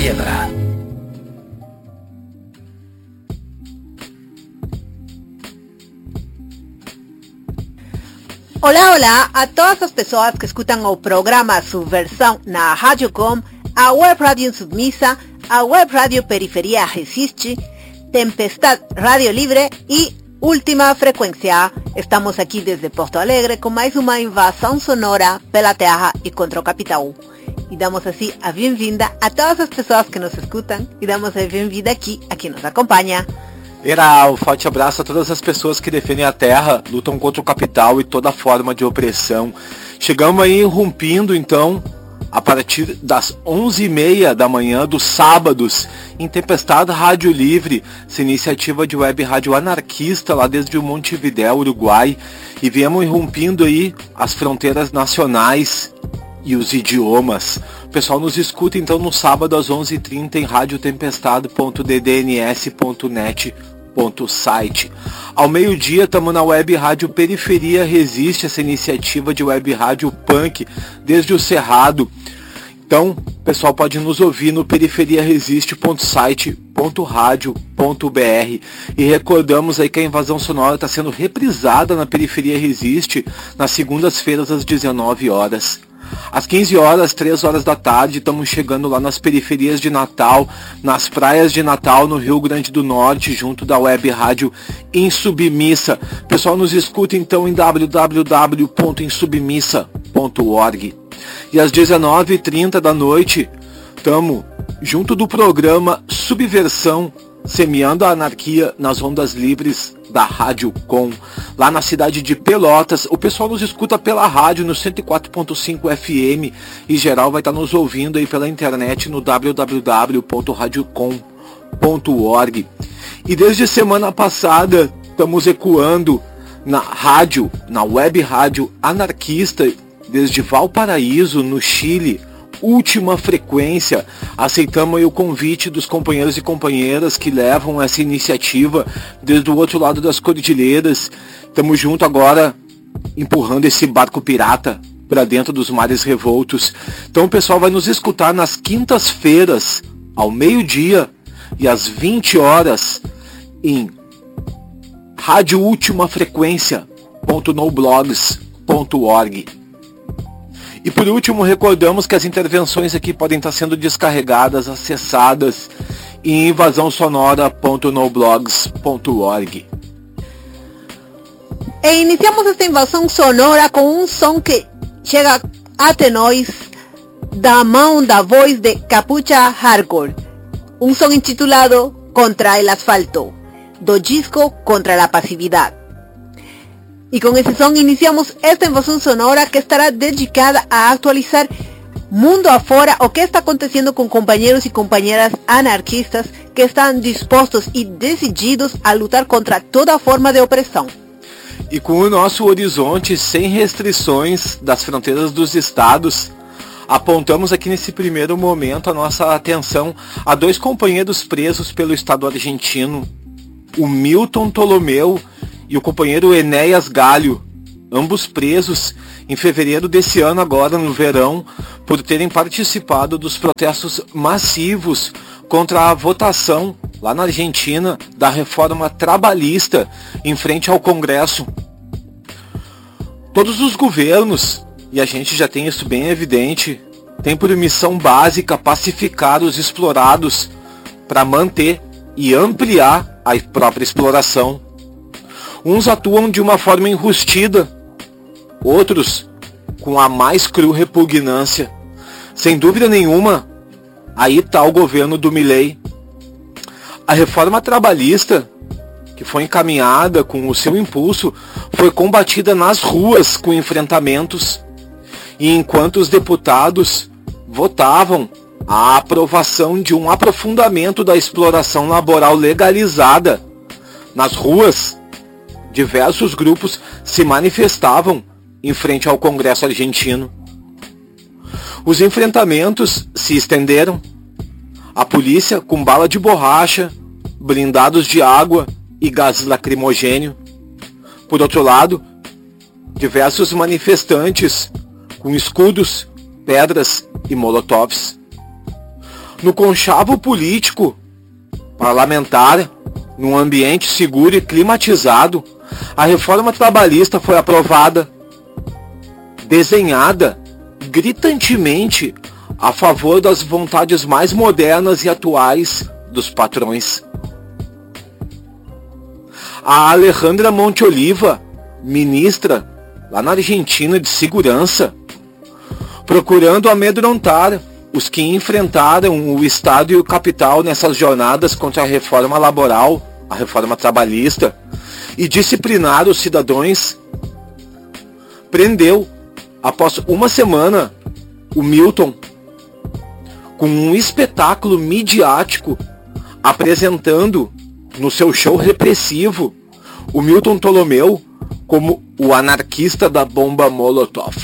piedra. Olá, olá a todas as pessoas que escutam o programa Subversão na Rádio Com, a Web Rádio Insubmisa, a Web Rádio Periferia Resiste, Tempestad Rádio Livre e Última Frequência. Estamos aqui desde Porto Alegre com mais uma invasão sonora pela terra e contra o capital. E damos assim a bem-vinda a todas as pessoas que nos escutam e damos a bem-vinda aqui a quem nos acompanha. Um forte abraço a todas as pessoas que defendem a terra, lutam contra o capital e toda forma de opressão. Chegamos aí irrompindo então, a partir das 11h30 da manhã dos sábados, em Tempestad Rádio Livre, essa iniciativa de web rádio anarquista lá desde o Montevidéu, Uruguai, e viemos irrompindo aí as fronteiras nacionais e os idiomas. O pessoal nos escuta então no sábado às 11h30 em radiotempestad.ddns.net.site. Ao meio-dia estamos na web rádio Periferia Resiste, essa iniciativa de web rádio punk desde o Cerrado. Então, o pessoal pode nos ouvir no periferiaresiste.site.radio.br. E recordamos aí que a invasão sonora está sendo reprisada na Periferia Resiste nas segundas-feiras às 19 horas. Às 15 horas, 3 horas da tarde, estamos chegando lá nas periferias de Natal, nas praias de Natal, no Rio Grande do Norte, junto da web rádio Insubmissa. O pessoal nos escuta então em www.insubmissa.org. E às 19h30 da noite, estamos junto do programa Subversão, semeando a anarquia nas ondas livres da Rádio Com, lá na cidade de Pelotas. O pessoal nos escuta pela rádio no 104.5 FM e geral vai estar nos ouvindo aí pela internet no www.radiocom.org. E desde semana passada estamos ecoando na rádio, na web rádio anarquista, desde Valparaíso, no Chile, Última Frequência. Aceitamos aí o convite dos companheiros e companheiras que levam essa iniciativa desde o outro lado das cordilheiras. Estamos junto agora, empurrando esse barco pirata para dentro dos mares revoltos. Então o pessoal vai nos escutar nas quintas-feiras, ao meio-dia e às 20 horas, em radioultimafrequência.noblogs.org. E por último, recordamos que as intervenções aqui podem estar sendo descarregadas, acessadas em invasãosonora.noblogs.org. E iniciamos esta invasão sonora com um som que chega até nós da mão da voz de Capucha Hardcore, um som intitulado Contra el Asfalto, do disco Contra la Pasividad. Y con ese son iniciamos esta invasión sonora que estará dedicada a actualizar mundo afuera o qué está aconteciendo con compañeros y compañeras anarquistas que están dispostos y decididos a lutar contra toda forma de opressão. E com o nosso horizonte sem restrições das fronteiras dos estados, apontamos aqui nesse primeiro momento a nossa atenção a dois companheiros presos pelo Estado argentino, o Milton Tolomeu e o companheiro Enéas Galho, ambos presos em fevereiro desse ano, agora no verão, por terem participado dos protestos massivos contra a votação, lá na Argentina, da reforma trabalhista em frente ao Congresso. Todos os governos, e a gente já tem isso bem evidente, têm por missão básica pacificar os explorados para manter e ampliar a própria exploração. Uns atuam de uma forma enrustida, outros com a mais cru repugnância. Sem dúvida nenhuma, aí está o governo do Milei. A reforma trabalhista, que foi encaminhada com o seu impulso, foi combatida nas ruas com enfrentamentos. E enquanto os deputados votavam a aprovação de um aprofundamento da exploração laboral legalizada nas ruas, diversos grupos se manifestavam em frente ao Congresso argentino. Os enfrentamentos se estenderam. A polícia com bala de borracha, blindados de água e gás lacrimogênio. Por outro lado, diversos manifestantes com escudos, pedras e molotovs. No conchavo político, parlamentar, num ambiente seguro e climatizado, a reforma trabalhista foi aprovada, desenhada gritantemente a favor das vontades mais modernas e atuais dos patrões. A Alejandra Monte Oliva, ministra lá na Argentina de Segurança, procurando amedrontar os que enfrentaram o Estado e o capital nessas jornadas contra a reforma laboral, a reforma trabalhista, e disciplinar os cidadãos, prendeu, após uma semana, o Milton, com um espetáculo midiático, apresentando no seu show repressivo o Milton Ptolomeu como o anarquista da bomba Molotov.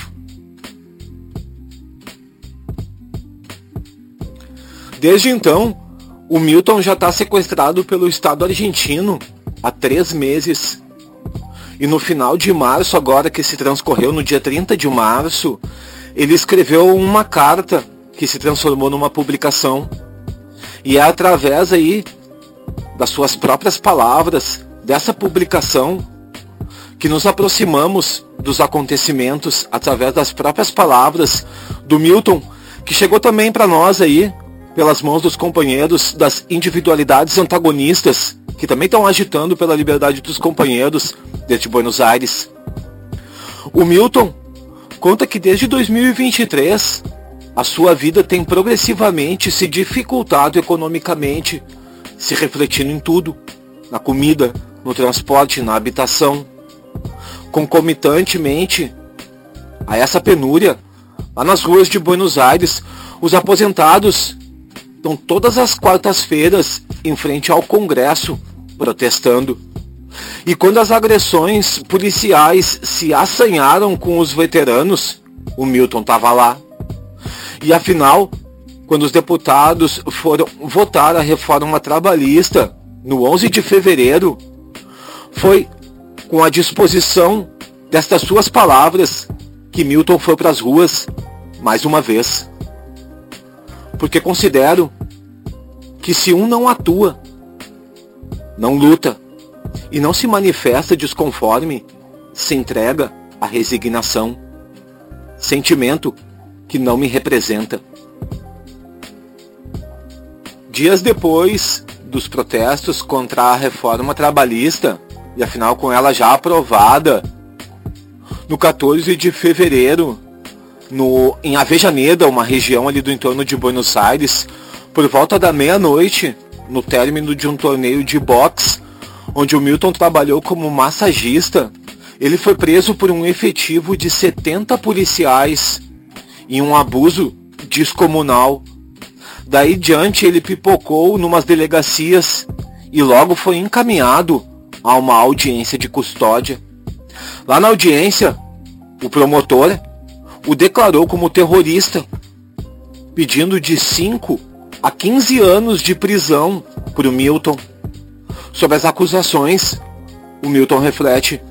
Desde então, o Milton já está sequestrado pelo Estado argentino há 3 meses. E no final de março, agora que se transcorreu no dia 30 de março, ele escreveu uma carta que se transformou numa publicação. E é através aí das suas próprias palavras, dessa publicação, que nos aproximamos dos acontecimentos, através das próprias palavras do Milton, que chegou também para nós aí, pelas mãos dos companheiros das individualidades antagonistas, que também estão agitando pela liberdade dos companheiros desde Buenos Aires. O Milton conta que desde 2023, a sua vida tem progressivamente se dificultado economicamente, se refletindo em tudo, na comida, no transporte, na habitação. Concomitantemente a essa penúria, lá nas ruas de Buenos Aires, os aposentados estão todas as quartas-feiras em frente ao Congresso, protestando. E quando as agressões policiais se assanharam com os veteranos, o Milton estava lá. E afinal, quando os deputados foram votar a reforma trabalhista, no 11 de fevereiro, foi com a disposição destas suas palavras que Milton foi para as ruas mais uma vez. Porque considero que se um não atua, não luta e não se manifesta desconforme, se entrega à resignação, sentimento que não me representa. Dias depois dos protestos contra a reforma trabalhista, e afinal com ela já aprovada, no 14 de fevereiro, em Avejaneda, uma região ali do entorno de Buenos Aires, por volta da meia-noite, no término de um torneio de boxe, onde o Milton trabalhou como massagista, ele foi preso por um efetivo de 70 policiais em um abuso descomunal. Daí diante ele pipocou numas delegacias e logo foi encaminhado a uma audiência de custódia. Lá na audiência, o promotor o declarou como terrorista, pedindo de 5 a 15 anos de prisão para o Milton. Sobre as acusações, o Milton reflete: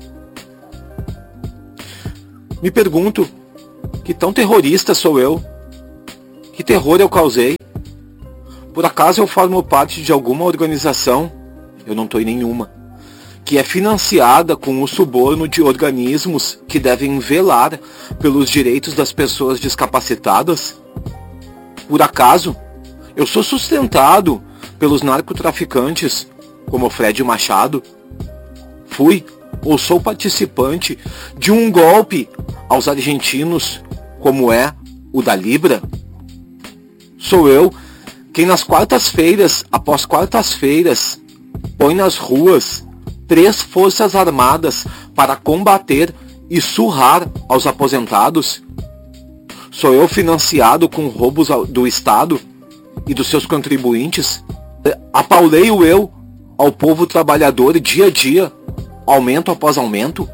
me pergunto, que tão terrorista sou eu? Que terror eu causei? Por acaso eu formo parte de alguma organização? Eu não estou em nenhuma. Que é financiada com o suborno de organismos que devem velar pelos direitos das pessoas discapacitadas? Por acaso eu sou sustentado pelos narcotraficantes, como Fred Machado? Fui ou sou participante de um golpe aos argentinos, como é o da Libra? Sou eu quem nas quartas-feiras, após quartas-feiras, põe nas ruas 3 forças armadas para combater e surrar aos aposentados? Sou eu financiado com roubos do Estado e dos seus contribuintes? Apauleio eu ao povo trabalhador dia a dia, aumento após aumento?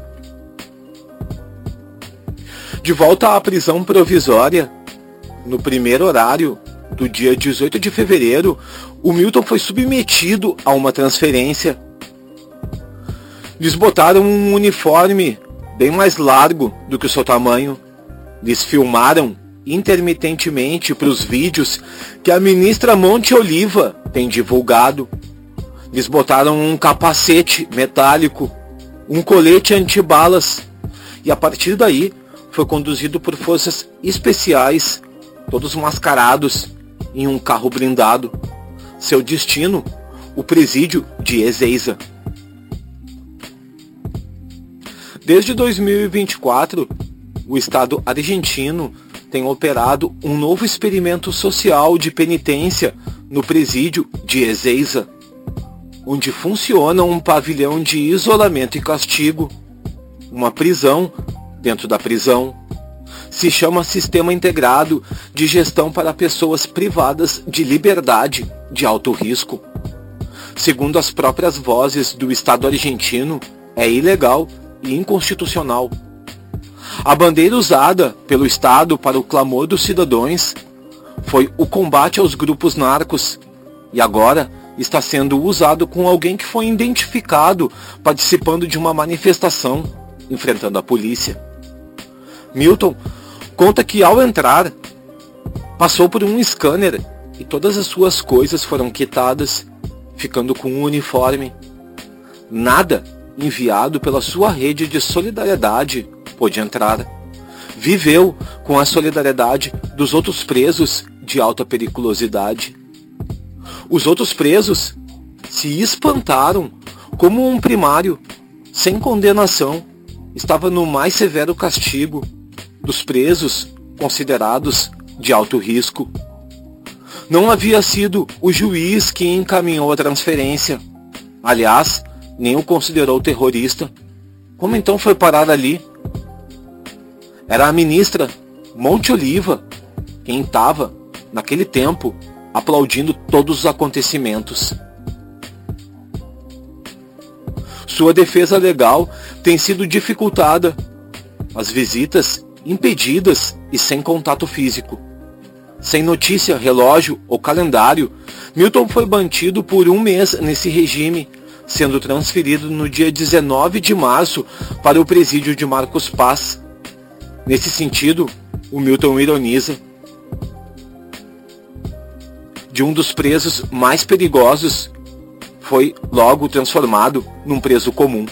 De volta à prisão provisória, no primeiro horário do dia 18 de fevereiro, o Milton foi submetido a uma transferência. Lhes botaram um uniforme bem mais largo do que o seu tamanho. Lhes filmaram intermitentemente para os vídeos que a ministra Monte Oliva tem divulgado. Lhes botaram um capacete metálico, um colete antibalas, e a partir daí foi conduzido por forças especiais, todos mascarados, em um carro blindado. Seu destino, o presídio de Ezeiza. Desde 2024, o Estado argentino tem operado um novo experimento social de penitência no presídio de Ezeiza, onde funciona um pavilhão de isolamento e castigo, uma prisão dentro da prisão. Se chama Sistema Integrado de Gestão para Pessoas Privadas de Liberdade de Alto Risco. Segundo as próprias vozes do Estado argentino, é ilegal e inconstitucional. A bandeira usada pelo Estado para o clamor dos cidadãos foi o combate aos grupos narcos, e agora está sendo usado com alguém que foi identificado participando de uma manifestação, enfrentando a polícia. Milton conta que ao entrar, passou por um scanner e todas as suas coisas foram quitadas, ficando com um uniforme. Nada enviado pela sua rede de solidariedade pôde entrar. Viveu com a solidariedade dos outros presos de alta periculosidade. Os outros presos se espantaram como um primário, sem condenação, estava no mais severo castigo dos presos considerados de alto risco. Não havia sido o juiz que encaminhou a transferência. Aliás, nem o considerou terrorista. Como então foi parar ali? Era a ministra Monte Oliva quem estava, naquele tempo, aplaudindo todos os acontecimentos. Sua defesa legal tem sido dificultada, as visitas impedidas e sem contato físico. Sem notícia, relógio ou calendário, Milton foi mantido por um mês nesse regime, sendo transferido no dia 19 de março para o presídio de Marcos Paz. Nesse sentido, o Milton ironiza: de um dos presos mais perigosos, foi logo transformado num preso comum.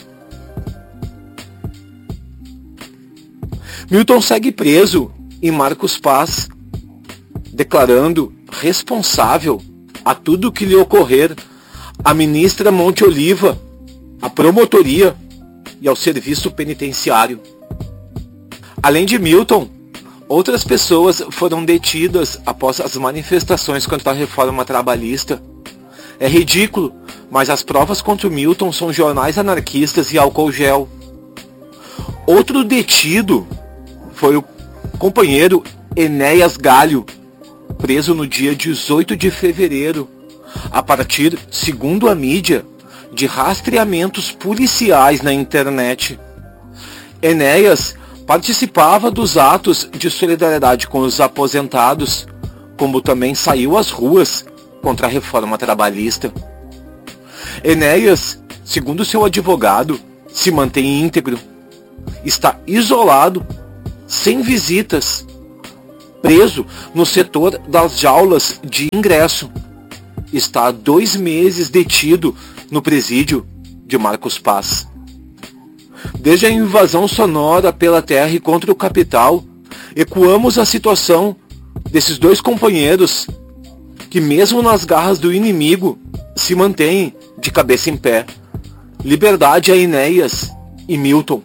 Milton segue preso em Marcos Paz, declarando responsável a tudo que lhe ocorrer a ministra Monte Oliva, a promotoria e ao serviço penitenciário. Além de Milton, outras pessoas foram detidas após as manifestações contra a reforma trabalhista. É ridículo, mas as provas contra o Milton são jornais anarquistas e álcool gel. Outro detido foi o companheiro Enéas Galho, preso no dia 18 de fevereiro, a partir, segundo a mídia, de rastreamentos policiais na internet. Enéas participava dos atos de solidariedade com os aposentados, como também saiu às ruas contra a reforma trabalhista. Enéas, segundo seu advogado, se mantém íntegro, está isolado, sem visitas, preso no setor das jaulas de ingresso. Está há 2 meses detido no presídio de Marcos Paz. Desde a invasão sonora pela terra e contra o capital, ecoamos a situação desses 2 companheiros que, mesmo nas garras do inimigo, se mantêm de cabeça em pé. Liberdade a Enéas e Milton.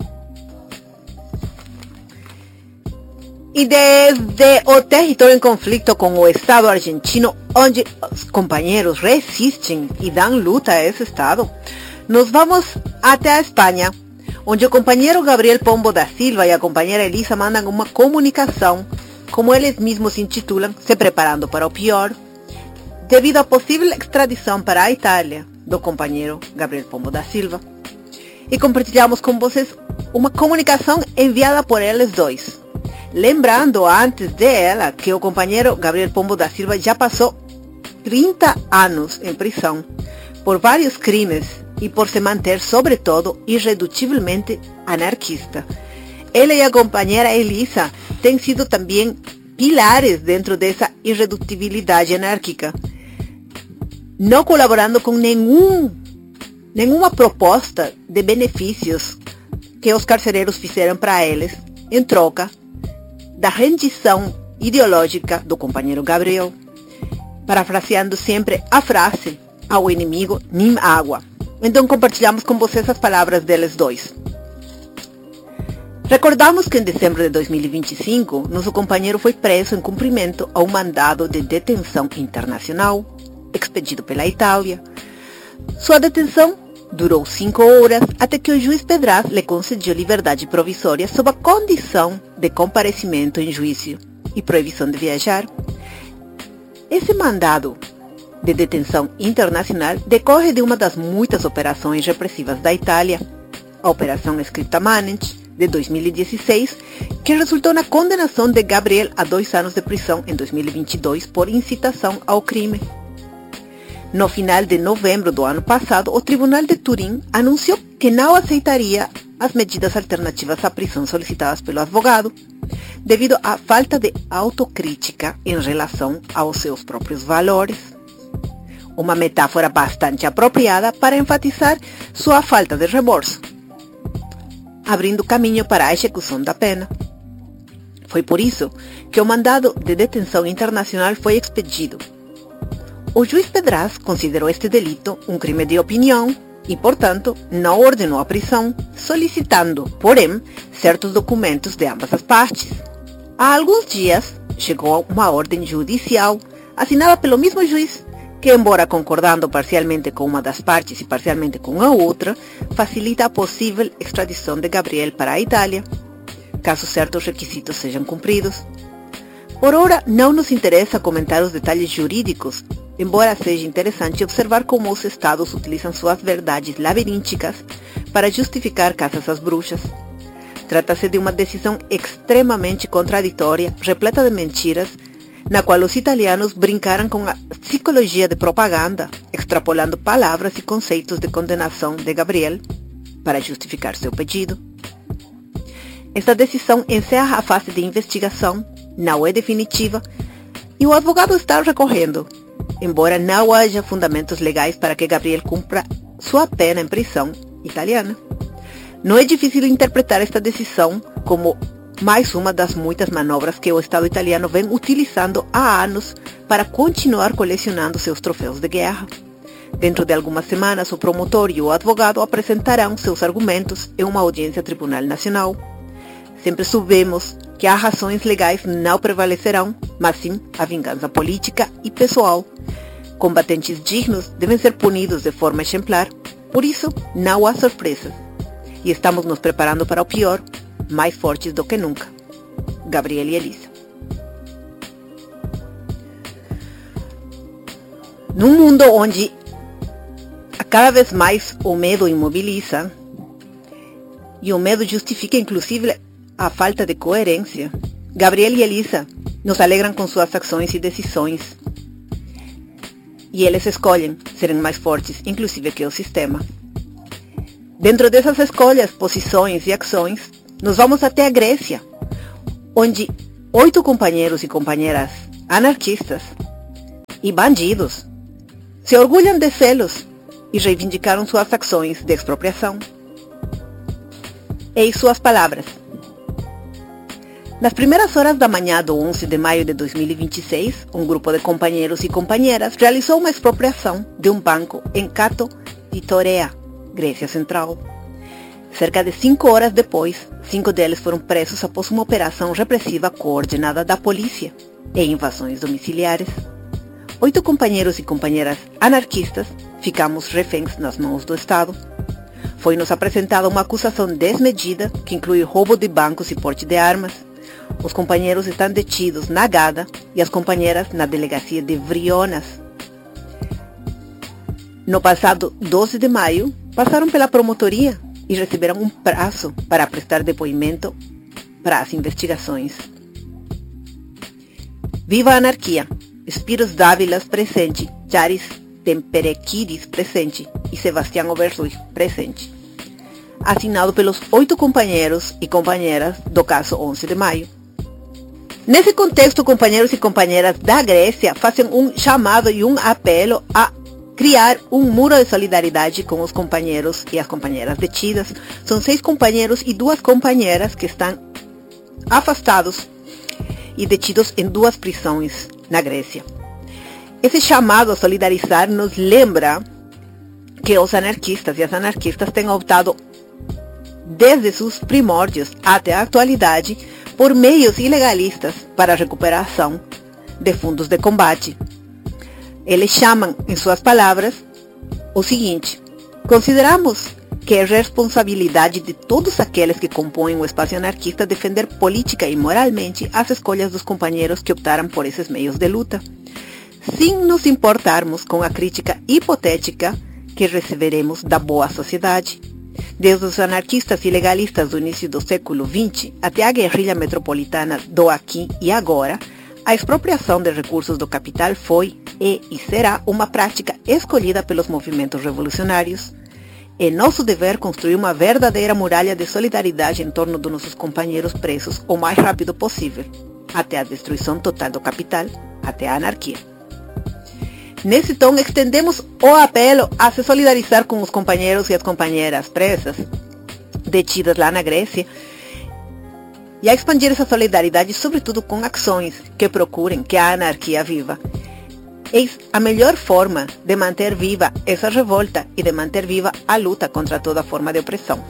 E desde o território em conflito com o Estado argentino, onde os companheiros resistem e dão luta a esse Estado, nos vamos até a Espanha, onde o companheiro Gabriel Pombo da Silva e a companheira Elisa mandam uma comunicação, como eles mesmos intitulam, se preparando para o pior, devido à possível extradição para a Itália do companheiro Gabriel Pombo da Silva. E compartilhamos com vocês uma comunicação enviada por eles dois. Lembrando antes dela que o companheiro Gabriel Pombo da Silva já passou 30 anos em prisão por vários crimes e por se manter, sobretudo, irredutivelmente anarquista. Ele e a companheira Elisa têm sido também pilares dentro dessa irredutibilidade anárquica, não colaborando com nenhuma proposta de benefícios que os carcereiros fizeram para eles, em troca da rendição ideológica do companheiro Gabriel, parafraseando sempre a frase, ao inimigo nem água. Então compartilhamos com vocês as palavras deles dois. Recordamos que em dezembro de 2025, nosso companheiro foi preso em cumprimento a um mandado de detenção internacional, expedido pela Itália. Sua detenção durou 5 horas até que o juiz Pedraz lhe concedeu liberdade provisória sob a condição de comparecimento em juízo e proibição de viajar. Esse mandado de detenção internacional decorre de uma das muitas operações repressivas da Itália, a Operação Scripta Manent, de 2016, que resultou na condenação de Gabriel a 2 anos de prisão em 2022 por incitação ao crime. No final de novembro do ano passado, o Tribunal de Turim anunciou que não aceitaria as medidas alternativas à prisão solicitadas pelo advogado, devido à falta de autocrítica em relação aos seus próprios valores. Uma metáfora bastante apropriada para enfatizar sua falta de remorso, abrindo caminho para a execução da pena. Foi por isso que o mandado de detenção internacional foi expedido. O juiz Pedraz considerou este delito um crime de opinião e, portanto, não ordenou a prisão, solicitando, porém, certos documentos de ambas as partes. Há alguns dias, chegou uma ordem judicial assinada pelo mesmo juiz, que, embora concordando parcialmente com uma das partes e parcialmente com a outra, facilita a possível extradição de Gabriel para a Itália, caso certos requisitos sejam cumpridos. Por ora, não nos interessa comentar os detalhes jurídicos, embora seja interessante observar como os estados utilizam suas verdades labirínticas para justificar caças às bruxas. Trata-se de uma decisão extremamente contraditória, repleta de mentiras, na qual os italianos brincaram com a psicologia de propaganda, extrapolando palavras e conceitos de condenação de Gabriel para justificar seu pedido. Esta decisão encerra a fase de investigação, não é definitiva, e o advogado está recorrendo, embora não haja fundamentos legais para que Gabriel cumpra sua pena em prisão italiana. Não é difícil interpretar esta decisão como mais uma das muitas manobras que o Estado italiano vem utilizando há anos para continuar colecionando seus troféus de guerra. Dentro de algumas semanas, o promotor e o advogado apresentarão seus argumentos em uma audiência Tribunal Nacional. Sempre soubemos que as razões legais não prevalecerão, mas sim a vingança política e pessoal. Combatentes dignos devem ser punidos de forma exemplar, por isso não há surpresas. E estamos nos preparando para o pior, mais fortes do que nunca. Gabriel e Elisa. Num mundo onde cada vez mais o medo imobiliza, e o medo justifica inclusive a falta de coerência, Gabriel e Elisa nos alegram com suas ações e decisões. E eles escolhem serem mais fortes, inclusive que o sistema. Dentro dessas escolhas, posições e ações, nós vamos até a Grécia, onde 8 companheiros e companheiras anarquistas e bandidos se orgulham de selos e reivindicaram suas ações de expropriação. Eis suas palavras. Nas primeiras horas da manhã do 11 de maio de 2026, um grupo de companheiros e companheiras realizou uma expropriação de um banco em Kato de Torea, Grécia Central. Cerca de 5 horas depois, 5 deles foram presos após uma operação repressiva coordenada da polícia e invasões domiciliares. 8 companheiros e companheiras anarquistas ficamos reféns nas mãos do Estado. Foi-nos apresentada uma acusação desmedida que inclui roubo de bancos e porte de armas. Os companheiros estão detidos na Gada e as companheiras na delegacia de Vrionas. No passado 12 de maio, passaram pela promotoria e receberam um prazo para prestar depoimento para as investigações. Viva a anarquia! Spiros Dávilas presente, Charis Temperekiris presente e Sebastião Obersui presente. Assinado pelos 8 companheiros e companheiras do caso 11 de maio. Nesse contexto, companheiros e companheiras da Grécia fazem um chamado e um apelo a criar um muro de solidariedade com os companheiros e as companheiras detidas. São 6 companheiros e 2 companheiras que estão afastados e detidos em 2 prisões na Grécia. Esse chamado a solidarizar nos lembra que os anarquistas e as anarquistas têm optado desde seus primórdios até a atualidade por meios ilegalistas para a recuperação de fundos de combate. Eles chamam, em suas palavras, o seguinte: consideramos que é responsabilidade de todos aqueles que compõem o espaço anarquista defender política e moralmente as escolhas dos companheiros que optaram por esses meios de luta, sem nos importarmos com a crítica hipotética que receberemos da boa sociedade. Desde os anarquistas e legalistas do início do século XX até a guerrilha metropolitana do aqui e agora, a expropriação de recursos do capital foi e será uma prática escolhida pelos movimentos revolucionários. É nosso dever construir uma verdadeira muralha de solidariedade em torno dos nossos companheiros presos o mais rápido possível, até a destruição total do capital, até a anarquia. Nesse tom, estendemos o apelo a se solidarizar com os companheiros e as companheiras presas, detidas lá na Grécia, e a expandir essa solidariedade, sobretudo com ações que procurem que a anarquia viva. Eis a melhor forma de manter viva essa revolta e de manter viva a luta contra toda forma de opressão.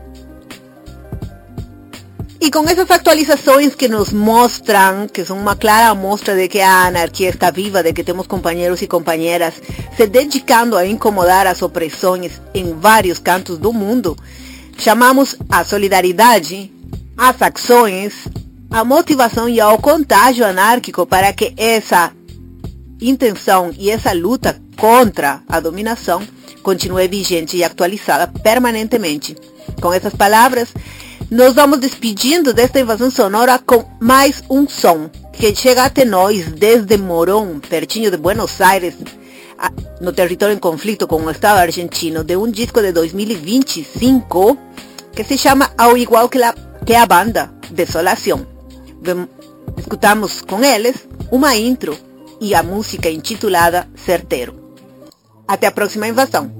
E com essas atualizações que nos mostram, que são uma clara amostra de que a anarquia está viva, de que temos companheiros e companheiras se dedicando a incomodar as opressões em vários cantos do mundo, chamamos a solidariedade, as ações, a motivação e ao contágio anárquico para que essa intenção e essa luta contra a dominação continue vigente e atualizada permanentemente. Com essas palavras, nós vamos despedindo desta invasão sonora com mais um som que chega até nós desde Morón, pertinho de Buenos Aires, no território em conflito com o Estado argentino, de um disco de 2025 que se chama Ao Igual que a Banda, Desolación. Escutamos com eles uma intro e a música intitulada Certeiro. Até a próxima invasão.